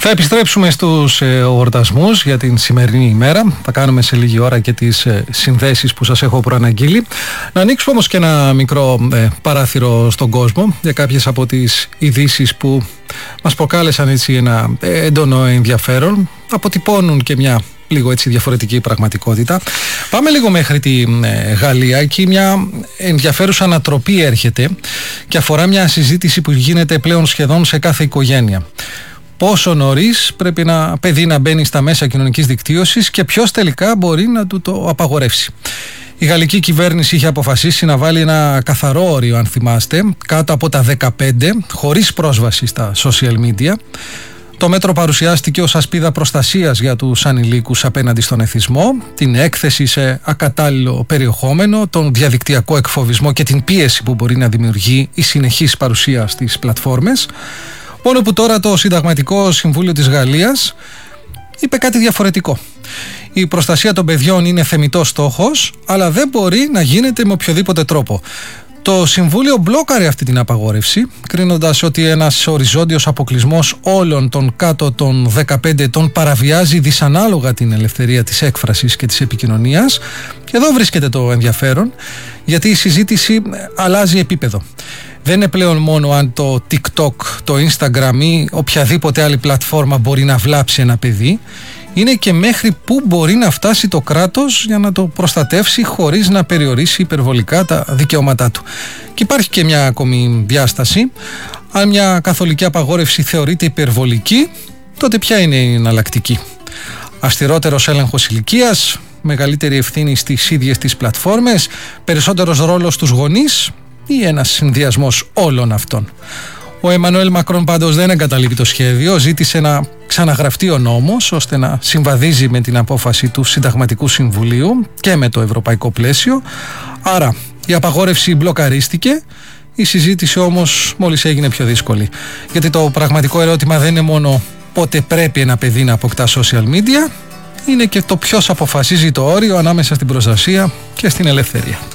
Θα επιστρέψουμε στους εορτασμούς για την σημερινή ημέρα. Θα κάνουμε σε λίγη ώρα και τις συνδέσεις που σας έχω προαναγγείλει. Να ανοίξουμε όμως και ένα μικρό παράθυρο στον κόσμο για κάποιες από τις ειδήσεις που μας προκάλεσαν έτσι ένα έντονο ενδιαφέρον. Αποτυπώνουν και μια λίγο έτσι διαφορετική πραγματικότητα. Πάμε λίγο μέχρι τη Γαλλία. Εκεί μια ενδιαφέρουσα ανατροπή έρχεται και αφορά μια συζήτηση που γίνεται πλέον σχεδόν σε κάθε οικογένεια. Πόσο νωρίς πρέπει ένα παιδί να μπαίνει στα μέσα κοινωνικής δικτύωσης και ποιος τελικά μπορεί να του το απαγορεύσει. Η γαλλική κυβέρνηση είχε αποφασίσει να βάλει ένα καθαρό όριο, αν θυμάστε, κάτω από τα 15, χωρίς πρόσβαση στα social media. Το μέτρο παρουσιάστηκε ως ασπίδα προστασίας για τους ανηλίκους απέναντι στον εθισμό, την έκθεση σε ακατάλληλο περιεχόμενο, τον διαδικτυακό εκφοβισμό και την πίεση που μπορεί να δημιουργεί η συνεχής παρουσία στις πλατφόρμες. Μόνο που τώρα το Συνταγματικό Συμβούλιο της Γαλλίας είπε κάτι διαφορετικό. Η προστασία των παιδιών είναι θεμιτός στόχος, αλλά δεν μπορεί να γίνεται με οποιοδήποτε τρόπο. Το Συμβούλιο μπλόκαρε αυτή την απαγόρευση, κρίνοντας ότι ένας οριζόντιος αποκλεισμός όλων των κάτω των 15 ετών παραβιάζει δυσανάλογα την ελευθερία της έκφρασης και της επικοινωνίας. Και εδώ βρίσκεται το ενδιαφέρον, γιατί η συζήτηση αλλάζει επίπεδο. Δεν είναι πλέον μόνο αν το TikTok, το Instagram ή οποιαδήποτε άλλη πλατφόρμα μπορεί να βλάψει ένα παιδί. Είναι και μέχρι πού μπορεί να φτάσει το κράτος για να το προστατεύσει χωρίς να περιορίσει υπερβολικά τα δικαιώματά του. Και υπάρχει και μια ακόμη διάσταση. Αν μια καθολική απαγόρευση θεωρείται υπερβολική, τότε ποια είναι η εναλλακτική? Αυστηρότερος έλεγχος ηλικίας, μεγαλύτερη ευθύνη στις ίδιες τις πλατφόρμες, περισσότερος ρόλος στους γονείς ή ένας συνδυασμός όλων αυτών? Ο Εμμανουέλ Μακρόν πάντως δεν εγκαταλείπει το σχέδιο, ζήτησε να ξαναγραφτεί ο νόμος ώστε να συμβαδίζει με την απόφαση του Συνταγματικού Συμβουλίου και με το ευρωπαϊκό πλαίσιο. Άρα η απαγόρευση μπλοκαρίστηκε, η συζήτηση όμως μόλις έγινε πιο δύσκολη. Γιατί το πραγματικό ερώτημα δεν είναι μόνο πότε πρέπει ένα παιδί να αποκτά social media, είναι και το ποιος αποφασίζει το όριο ανάμεσα στην προστασία και στην ελευθερία.